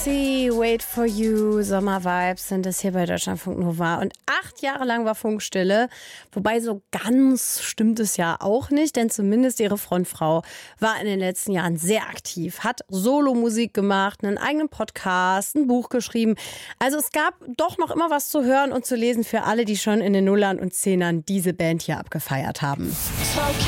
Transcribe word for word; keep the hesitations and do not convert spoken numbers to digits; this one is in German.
C, Wait for You, Sommervibes sind es hier bei Deutschlandfunk Nova. Und acht Jahre lang war Funkstille. Wobei so ganz stimmt es ja auch nicht, denn zumindest ihre Frontfrau war in den letzten Jahren sehr aktiv, hat Solomusik gemacht, einen eigenen Podcast, ein Buch geschrieben. Also es gab doch noch immer was zu hören und zu lesen für alle, die schon in den Nullern und Zehnern diese Band hier abgefeiert haben.